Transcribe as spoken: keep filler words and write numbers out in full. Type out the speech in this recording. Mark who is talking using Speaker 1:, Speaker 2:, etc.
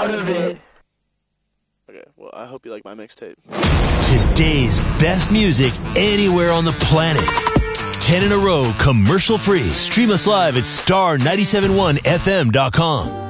Speaker 1: part of it.
Speaker 2: Okay, well, I hope you like my mixtape.
Speaker 3: Today's best music anywhere on the planet. ten in a row, commercial free. Stream us live at star nine seven one f m dot com.